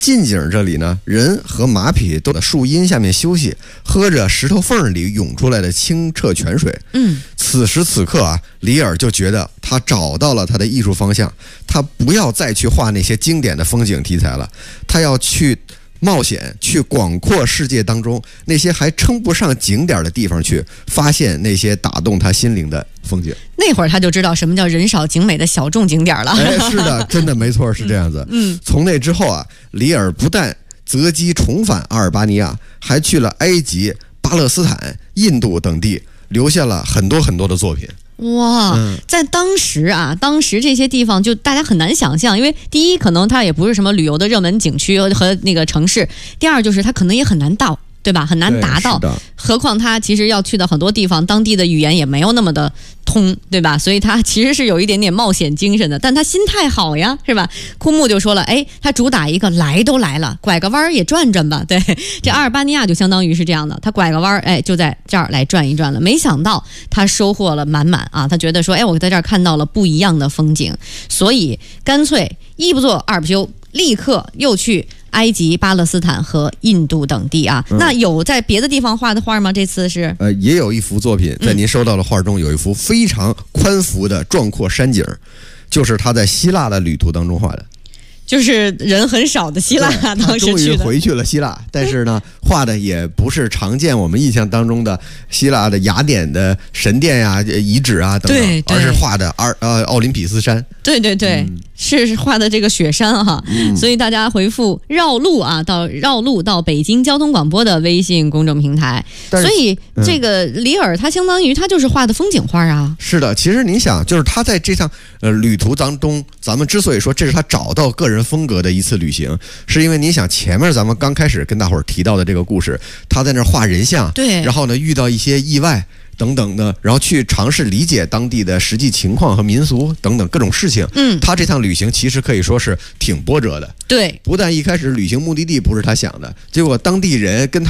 近景这里呢，人和马匹都在树荫下面休息，喝着石头缝里涌出来的清澈泉水。此时此刻啊，里尔就觉得他找到了他的艺术方向，他不要再去画那些经典的风景题材了，他要去冒险，去广阔世界当中那些还称不上景点的地方去发现那些打动他心灵的风景。 那会儿他就知道什么叫人少景美的小众景点了。 是的，真的没错，是这样子。从那之后啊，里尔不但择机重返阿尔巴尼亚，还去了埃及、巴勒斯坦、印度等地，留下了很多很多的作品。 哇，在当时这些地方就大家很难想象，因为第一可能它也不是什么旅游的热门景区和那个城市，第二就是它可能也很难到，对吧？很难达到，何况他其实要去的很多地方，当地的语言也没有那么的通，对吧？所以他其实是有一点点冒险精神的，但他心态好呀，是吧？库木就说了，他主打一个来都来了，拐个弯也转转吧。对，这阿尔巴尼亚就相当于是这样的，他拐个弯，就在这儿来转一转了。没想到他收获了满满啊！他觉得说，我在这儿看到了不一样的风景，所以干脆一不做二不休，立刻又去埃及、巴勒斯坦和印度等地啊。那有在别的地方画的画吗？这次是也有一幅作品，在您收到的画中有一幅非常宽幅的壮阔山景，就是他在希腊的旅途当中画的。 就是人很少的希腊，当时去的。 终于回去了希腊，但是呢，画的也不是常见我们印象当中的希腊的雅典的神殿呀、遗址啊等等，而是画的奥林匹斯山。 对，是画的这个雪山哈。所以大家回复绕路到北京交通广播的微信公众平台。所以这个里尔他相当于他就是画的风景画啊。 是的，其实你想，就是他在这趟旅途当中，咱们之所以说这是他找到个人风格的一次旅行，是因为你想前面咱们刚开始跟大伙儿提到的这个故事，他在那儿画人像， 对， 然后呢遇到一些意外等等的，然后去尝试理解当地的实际情况和民俗等等各种事情。他这趟旅行其实可以说是挺波折的。 对， 不但一开始旅行目的地不是他想的，结果当地人跟他